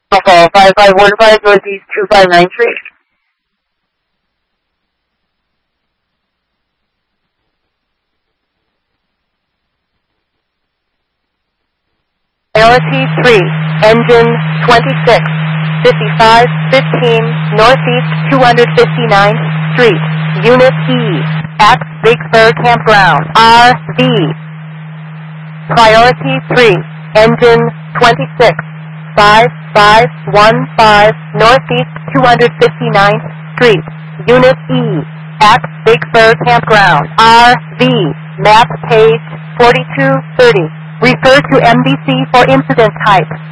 Alpha 5515 Northeast 2593. Priority 3, engine 26, 5515 Northeast 259th Street, Unit E, at Big Sur Campground, RV. Priority 3, engine 26, 5515 Northeast 259th Street, Unit E, at Big Sur Campground, RV. Map page 4230. Refer to MDC for incident type.